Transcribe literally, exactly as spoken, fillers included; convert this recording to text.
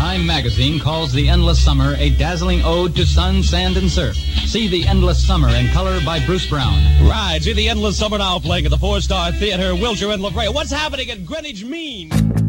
Time magazine calls The Endless Summer a dazzling ode to sun, sand, and surf. See The Endless Summer in color by Bruce Brown. Right, see The Endless Summer now playing at the Four Star Theater, Wilshire and La Brea. What's happening at Greenwich Mean?